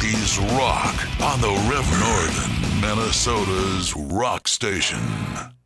Rockies rock on the River Northern, Minnesota's rock station.